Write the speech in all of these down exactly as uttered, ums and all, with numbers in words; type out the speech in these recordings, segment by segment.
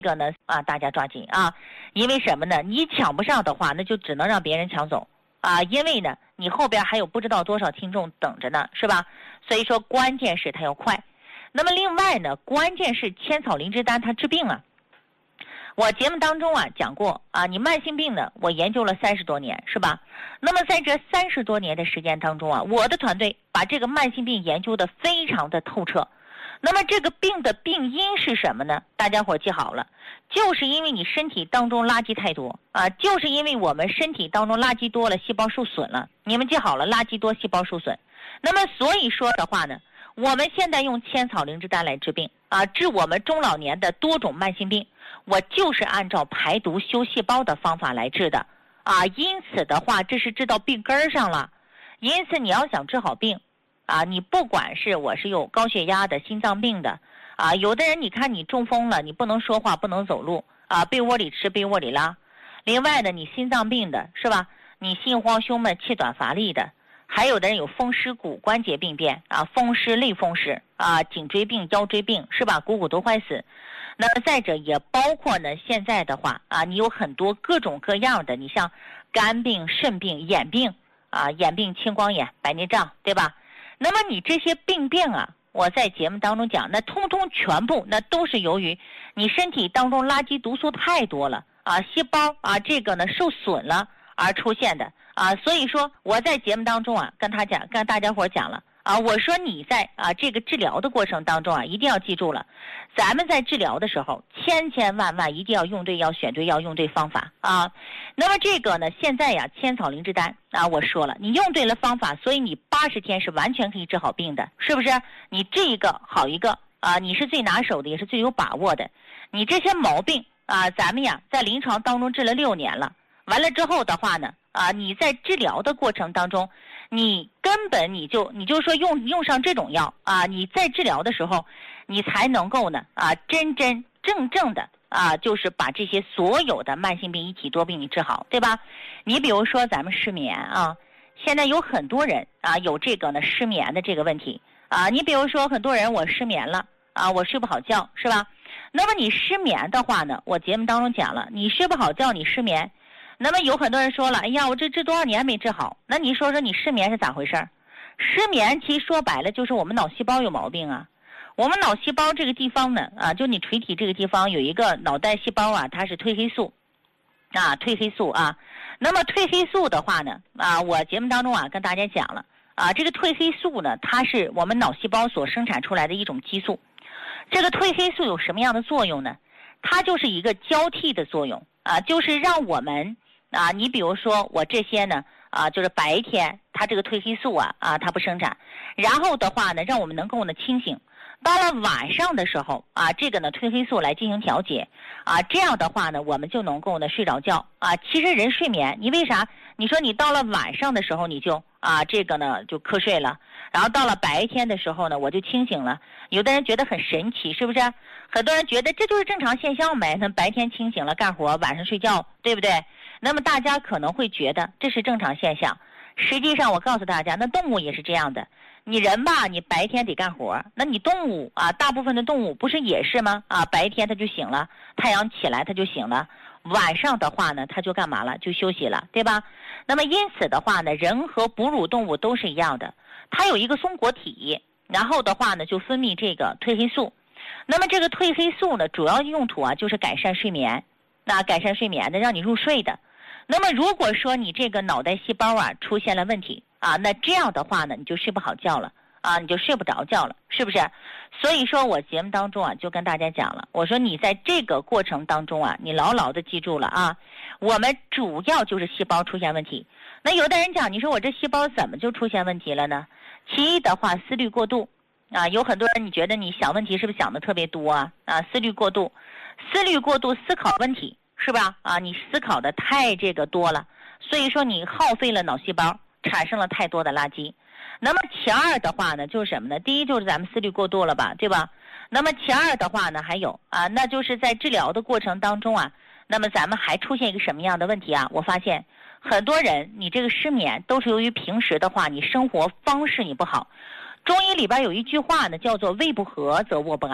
这个呢啊，大家抓紧啊，因为什么呢？你抢不上的话，那就只能让别人抢走啊，因为呢，你后边还有不知道多少听众等着呢，是吧？所以说，关键是它要快。那么另外呢，关键是千草灵芝丹它治病啊。我节目当中啊讲过啊，你慢性病呢，我研究了三十多年，是吧？那么在这三十多年的时间当中啊，我的团队把这个慢性病研究的非常的透彻。那么这个病的病因是什么呢？大家伙记好了，就是因为你身体当中垃圾太多啊，就是因为我们身体当中垃圾多了，细胞受损了。你们记好了，垃圾多，细胞受损。那么所以说的话呢，我们现在用千草灵芝丹来治病啊，治我们中老年的多种慢性病，我就是按照排毒修细胞的方法来治的啊。因此的话，这是治到病根上了。因此你要想治好病啊，你不管是我是有高血压的、心脏病的啊，有的人你看你中风了，你不能说话，不能走路啊，被窝里吃，被窝里拉。另外呢，你心脏病的是吧？你心慌、胸闷、气短、乏力的，还有的人有风湿骨关节病变啊，风湿、类风湿啊，颈椎病、腰椎病是吧？股骨头坏死。那么再者也包括呢，现在的话啊，你有很多各种各样的，你像肝病、肾病、眼病啊，眼病、青光眼、白内障，对吧？那么你这些病变啊，我在节目当中讲，那通通全部那都是由于你身体当中垃圾毒素太多了啊，细胞啊这个呢受损了而出现的啊。所以说我在节目当中啊跟他讲，跟大家伙讲了啊，我说你在啊这个治疗的过程当中啊，一定要记住了，咱们在治疗的时候千千万万一定要用对药，选对药，用对方法啊。那么这个呢，现在呀千草灵芝丹啊，我说了，你用对了方法，所以你八十天是完全可以治好病的，是不是？你治一个好一个啊，你是最拿手的，也是最有把握的。你这些毛病啊，咱们呀在临床当中治了六年了，完了之后的话呢啊，你在治疗的过程当中，你根本你就你就说用用上这种药啊，你在治疗的时候，你才能够呢啊真真正正的啊，就是把这些所有的慢性病一体多病你治好，对吧？你比如说咱们失眠啊，现在有很多人啊有这个呢失眠的这个问题啊。你比如说很多人我失眠了啊，我睡不好觉，是吧？那么你失眠的话呢，我节目当中讲了，你睡不好觉，你失眠。那么有很多人说了，哎呀，我这治多少年没治好？那你说说你失眠是咋回事？失眠其实说白了就是我们脑细胞有毛病啊。我们脑细胞这个地方呢，啊，就你垂体这个地方有一个脑袋细胞啊，它是褪黑素，啊，褪黑素啊。那么褪黑素的话呢，啊，我节目当中啊跟大家讲了，啊，这个褪黑素呢，它是我们脑细胞所生产出来的一种激素。这个褪黑素有什么样的作用呢？它就是一个交替的作用啊，就是让我们啊，你比如说我这些呢啊，就是白天它这个褪黑素啊啊它不生产，然后的话呢，让我们能够呢清醒。到了晚上的时候啊，这个呢褪黑素来进行调节啊，这样的话呢，我们就能够呢睡着觉啊。其实人睡眠，你为啥？你说你到了晚上的时候你就啊这个呢就瞌睡了，然后到了白天的时候呢我就清醒了。有的人觉得很神奇，是不是？很多人觉得这就是正常现象呗，那白天清醒了干活，晚上睡觉，对不对？那么大家可能会觉得这是正常现象，实际上我告诉大家，那动物也是这样的。你人吧，你白天得干活，那你动物啊，大部分的动物不是也是吗？啊，白天它就醒了，太阳起来它就醒了，晚上的话呢，它就干嘛了？就休息了，对吧？那么因此的话呢，人和哺乳动物都是一样的，它有一个松果体，然后的话呢，就分泌这个褪黑素。那么这个褪黑素呢，主要用途啊，就是改善睡眠，那改善睡眠的，让你入睡的。那么如果说你这个脑袋细胞啊出现了问题啊，那这样的话呢，你就睡不好觉了啊，你就睡不着觉了，是不是？所以说我节目当中啊，就跟大家讲了，我说你在这个过程当中啊，你牢牢的记住了啊，我们主要就是细胞出现问题。那有的人讲，你说我这细胞怎么就出现问题了呢？其一的话，思虑过度啊，有很多人你觉得你想问题是不是想的特别多啊？啊，思虑过度，思虑过度，思考问题。是吧？啊，你思考的太这个多了，所以说你耗费了脑细胞，产生了太多的垃圾。那么其二的话呢，就是什么呢？第一就是咱们思虑过度了吧，对吧？那么其二的话呢，还有啊，那就是在治疗的过程当中啊，那么咱们还出现一个什么样的问题啊？我发现很多人你这个失眠都是由于平时的话，你生活方式你不好。中医里边有一句话呢，叫做胃不和则卧不安。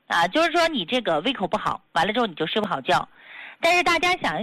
啊，就是说你这个胃口不好，完了之后你就睡不好觉。但是大家想一